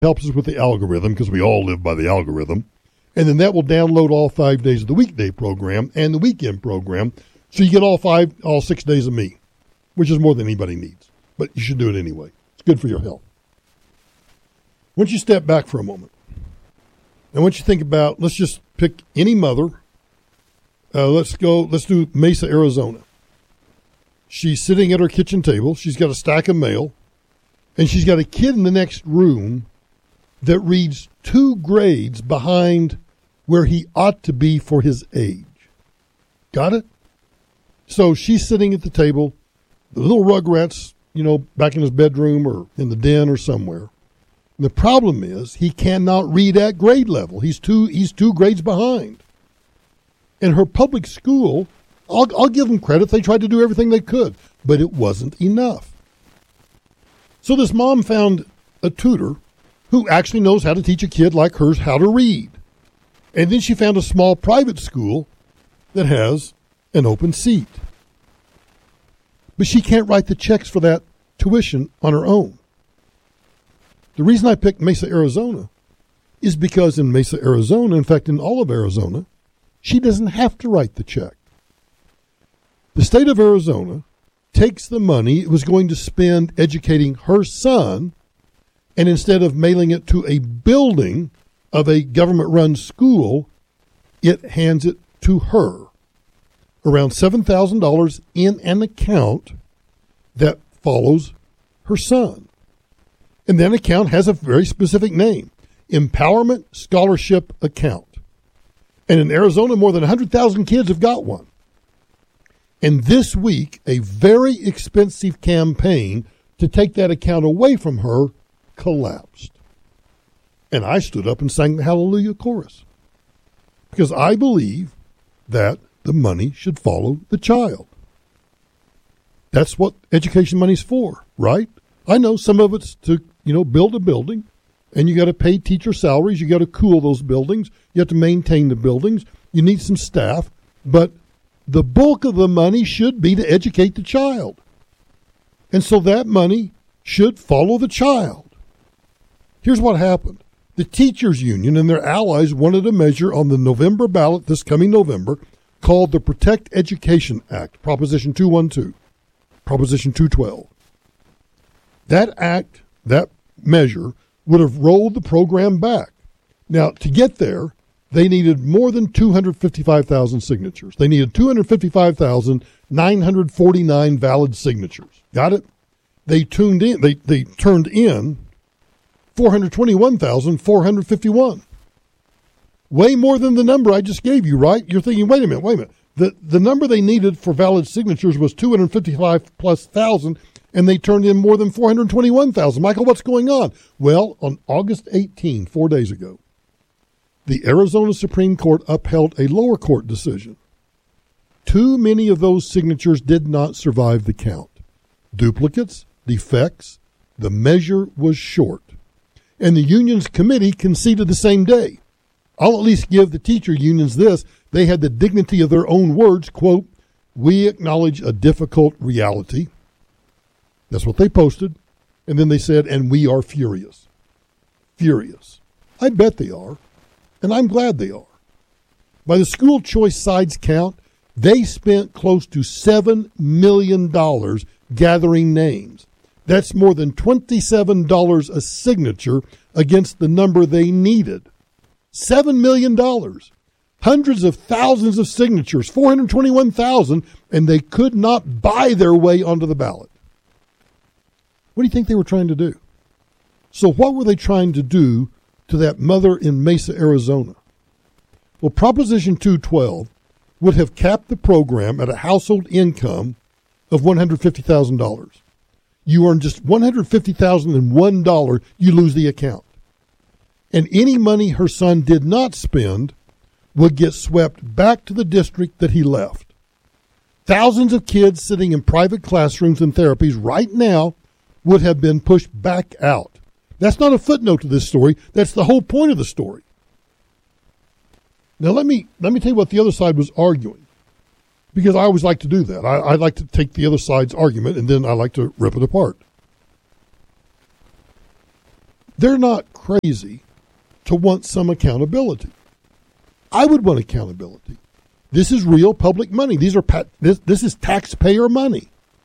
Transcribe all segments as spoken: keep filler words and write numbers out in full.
helps us with the algorithm because we all live by the algorithm. And then that will download all five days of the weekday program and the weekend program. So you get all five, all six days of me, which is more than anybody needs. But you should do it anyway. It's good for your health. Once you step back for a moment, and once you think about, let's just pick any mother. Uh, let's go, let's do Mesa, Arizona. She's sitting at her kitchen table. She's got a stack of mail. And she's got a kid in the next room that reads two grades behind where he ought to be for his age. Got it? So she's sitting at the table. The little Rugrat's, you know, back in his bedroom or in the den or somewhere. And the problem is he cannot read at grade level. He's two, he's two grades behind. In her public school, I'll, I'll give them credit. They tried to do everything they could, but it wasn't enough. So this mom found a tutor who actually knows how to teach a kid like hers how to read. And then she found a small private school that has an open seat. But she can't write the checks for that tuition on her own. The reason I picked Mesa, Arizona is because in Mesa, Arizona, in fact, in all of Arizona, she doesn't have to write the check. The state of Arizona takes the money it was going to spend educating her son, and instead of mailing it to a building of a government-run school, it hands it to her. Around seven thousand dollars in an account that follows her son. And that account has a very specific name, Empowerment Scholarship Account. And in Arizona, more than one hundred thousand kids have got one. And this week, a very expensive campaign to take that account away from her collapsed. And I stood up and sang the Hallelujah chorus. Because I believe that the money should follow the child. That's what education money's for, right? I know some of it's to, you know, build a building, and you got to pay teacher salaries. You got to cool those buildings. You have to maintain the buildings. You need some staff, but the bulk of the money should be to educate the child. And so that money should follow the child. Here's what happened. The teachers union and their allies wanted a measure on the November ballot this coming November called the Protect Education Act, Proposition two twelve, Proposition two twelve. That act, that measure, would have rolled the program back. Now, to get there, they needed more than two hundred fifty-five thousand signatures. They needed two hundred fifty-five thousand nine hundred forty-nine valid signatures. Got it? They tuned in. They they turned in four hundred twenty-one thousand four hundred fifty-one. Way more than the number I just gave you, right? You're thinking, wait a minute, wait a minute. The the number they needed for valid signatures was two hundred fifty-five plus thousand, and they turned in more than four hundred twenty-one thousand. Michael, what's going on? Well, on August eighteenth, four days ago, the Arizona Supreme Court upheld a lower court decision. Too many of those signatures did not survive the count. Duplicates, defects, the measure was short. And the union's committee conceded the same day. I'll at least give the teacher unions this. They had the dignity of their own words, quote, "We acknowledge a difficult reality." That's what they posted. And then they said, "and we are furious." Furious. I bet they are. And I'm glad they are. By the school choice side's count, they spent close to seven million dollars gathering names. That's more than twenty-seven dollars a signature against the number they needed. seven million dollars. Hundreds of thousands of signatures, four hundred twenty-one thousand, and they could not buy their way onto the ballot. What do you think they were trying to do? So what were they trying to do to that mother in Mesa, Arizona? Well, Proposition two twelve would have capped the program at a household income of one hundred fifty thousand dollars. You earn just one hundred fifty thousand one dollars, you lose the account. And any money her son did not spend would get swept back to the district that he left. Thousands of kids sitting in private classrooms and therapies right now would have been pushed back out. That's not a footnote to this story. That's the whole point of the story. Now, let me let me tell you what the other side was arguing, because I always like to do that. I, I like to take the other side's argument, and then I like to rip it apart. they're not crazy to want some accountability. I would want accountability. This is real public money. These are this, this is taxpayer money.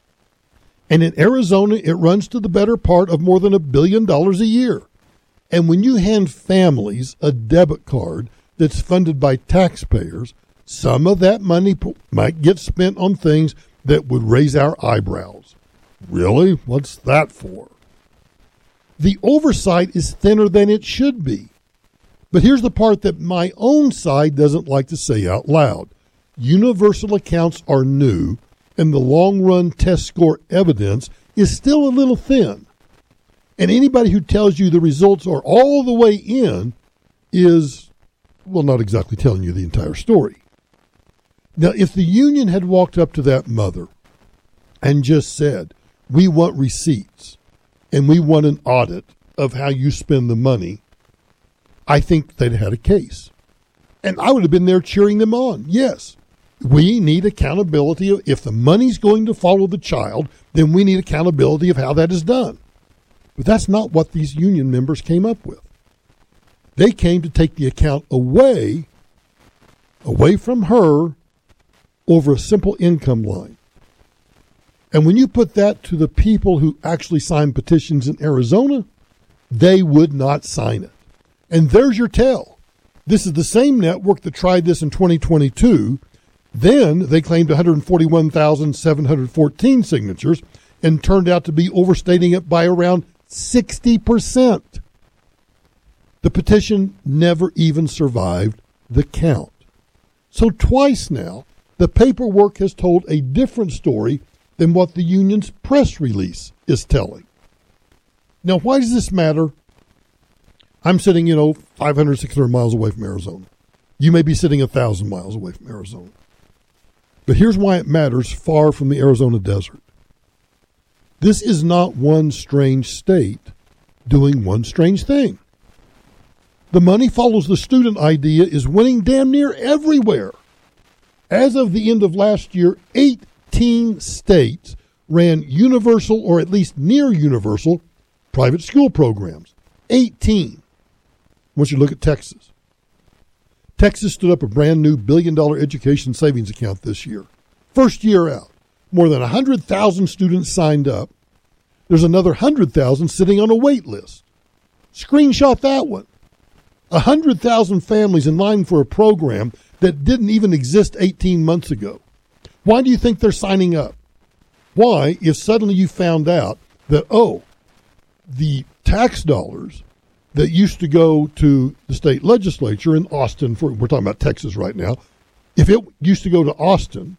And in Arizona, it runs to the better part of more than a billion dollars a year. And when you hand families a debit card that's funded by taxpayers, some of that money might get spent on things that would raise our eyebrows. Really? What's that for? The oversight is thinner than it should be. But here's the part that my own side doesn't like to say out loud. Universal accounts are new, and the long-run test score evidence is still a little thin. And anybody who tells you the results are all the way in is, well, not exactly telling you the entire story. Now, if the union had walked up to that mother and just said, we want receipts and we want an audit of how you spend the money, I think they'd had a case. And I would have been there cheering them on. Yes, we need accountability. If the money's going to follow the child, then we need accountability of how that is done. But that's not what these union members came up with. They came to take the account away, away from her, over a simple income line. And when you put that to the people who actually signed petitions in Arizona, they would not sign it. And there's your tell. This is the same network that tried this in twenty twenty-two. Then they claimed one hundred forty-one thousand seven hundred fourteen signatures and turned out to be overstating it by around sixty percent. The petition never even survived the count. So twice now, the paperwork has told a different story than what the union's press release is telling. Now, why does this matter? I'm sitting, you know, five hundred, six hundred miles away from Arizona. You may be sitting one thousand miles away from Arizona. But here's why it matters far from the Arizona desert. This is not one strange state doing one strange thing. The money follows the student idea is winning damn near everywhere. As of the end of last year, eighteen states ran universal or at least near universal private school programs. eighteen. Once you look at Texas. Texas stood up a brand new billion dollar education savings account this year. First year out. More than one hundred thousand students signed up. There's another one hundred thousand sitting on a wait list. Screenshot that one. one hundred thousand families in line for a program that didn't even exist eighteen months ago. Why do you think they're signing up? Why, if suddenly you found out that, oh, the tax dollars that used to go to the state legislature in Austin, for we're talking about Texas right now, if it used to go to Austin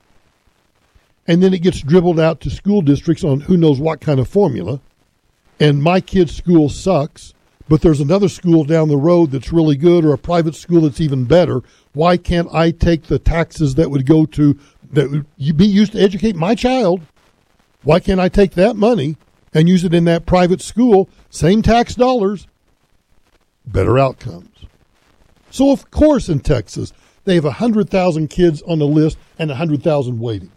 and then it gets dribbled out to school districts on who knows what kind of formula, and my kid's school sucks, but there's another school down the road that's really good or a private school that's even better, why can't I take the taxes that would go to, that would be used to educate my child, why can't I take that money and use it in that private school, same tax dollars, better outcomes. So, of course, in Texas, they have one hundred thousand kids on the list and one hundred thousand waiting.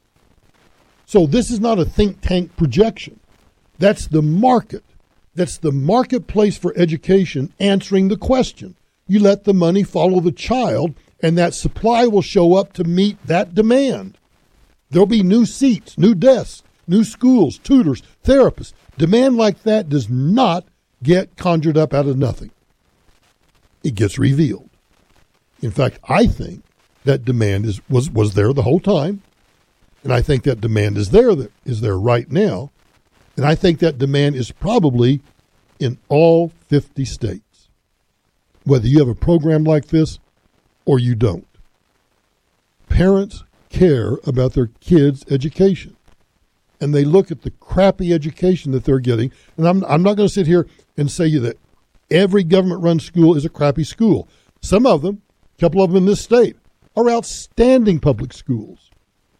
So this is not a think tank projection. That's the market. That's the marketplace for education answering the question. You let the money follow the child, and that supply will show up to meet that demand. There'll be new seats, new desks, new schools, tutors, therapists. Demand like that does not get conjured up out of nothing. It gets revealed. In fact, I think that demand is was, was there the whole time, and I think that demand is there that is there right now, and I think that demand is probably in all fifty states, whether you have a program like this or you don't. Parents care about their kids' education, and they look at the crappy education that they're getting, and I'm, I'm not going to sit here and say you that every government-run school is a crappy school. Some of them, a couple of them in this state, are outstanding public schools.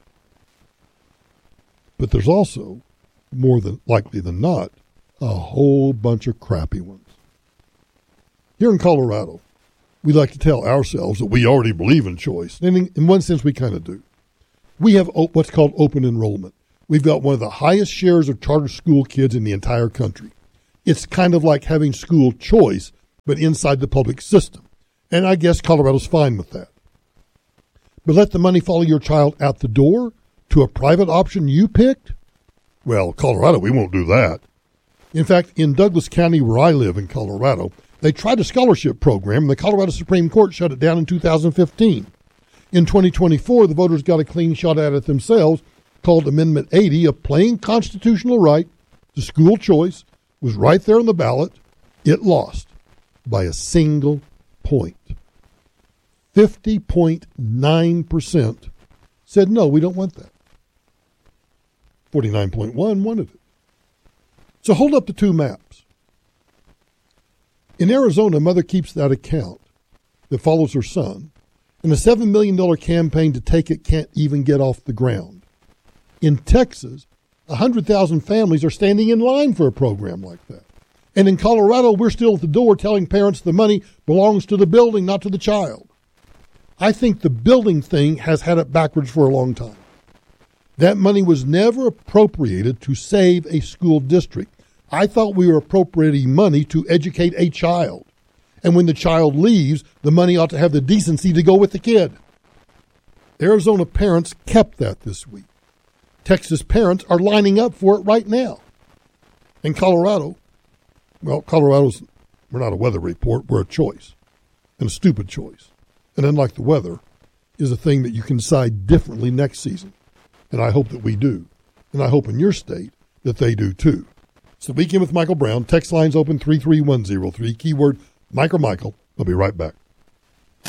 But there's also, more than likely than not, a whole bunch of crappy ones. Here in Colorado, we like to tell ourselves that we already believe in choice. And in, in one sense, we kind of do. We have o- what's called open enrollment. We've got one of the highest shares of charter school kids in the entire country. It's kind of like having school choice, but inside the public system. And I guess Colorado's fine with that. But let the money follow your child out the door to a private option you picked? Well, Colorado, we won't do that. In fact, in Douglas County, where I live in Colorado, they tried a scholarship program, and the Colorado Supreme Court shut it down in two thousand fifteen. In twenty twenty-four, the voters got a clean shot at it themselves, called Amendment eighty, a plain constitutional right to school choice, was right there on the ballot. It lost by a single point. fifty point nine percent said, no, we don't want that. forty-nine point one wanted it. So hold up the two maps. In Arizona, a mother keeps that account that follows her son, and a seven million dollars campaign to take it can't even get off the ground. In Texas, one hundred thousand families are standing in line for a program like that. And in Colorado, we're still at the door telling parents the money belongs to the building, not to the child. I think the building thing has had it backwards for a long time. That money was never appropriated to save a school district. I thought we were appropriating money to educate a child. And when the child leaves, the money ought to have the decency to go with the kid. Arizona parents kept that this week. Texas parents are lining up for it right now. In Colorado, well, Colorado's, we're not a weather report, we're a choice, and a stupid choice. And unlike the weather, is a thing that you can decide differently next season. And I hope that we do. And I hope in your state that they do too. It's the Weekend with Michael Brown. Text lines open three three one zero three, keyword Mike or Michael. I'll be right back.